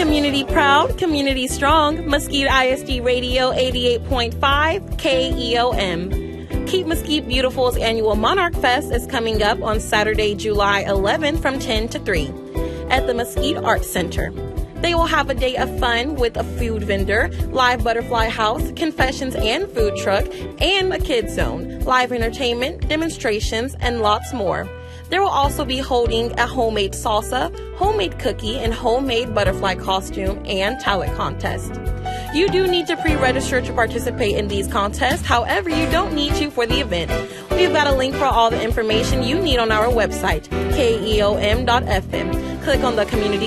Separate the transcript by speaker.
Speaker 1: Community proud, community strong. Mesquite ISD Radio 88.5 KEOM. Keep Mesquite Beautiful's annual Monarch Fest is coming up on Saturday, July 11th from 10 to 3 at the Mesquite Arts Center. They will have a day of fun with a food vendor, live butterfly house, confessions and food truck, and a kids zone, live entertainment, demonstrations, and lots more. There will also be holding a homemade salsa, homemade cookie, and homemade butterfly costume and talent contest. You do need to pre-register to participate in these contests. However, you don't need to for the event. We've got a link for all the information you need on our website, keom.fm. Click on the community